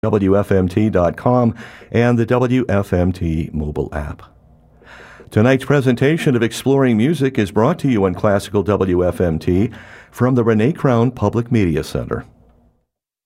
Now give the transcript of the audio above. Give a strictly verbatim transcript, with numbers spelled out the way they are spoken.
W F M T dot com and the W F M T mobile app. Tonight's presentation of Exploring Music is brought to you on Classical W F M T from the Renee Crown Public Media Center.